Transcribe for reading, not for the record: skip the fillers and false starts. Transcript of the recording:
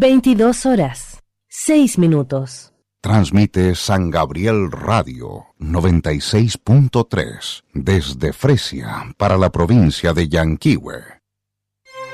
22 horas, 6 minutos. Transmite San Gabriel Radio 96.3 desde Fresia para la provincia de Yanquihue.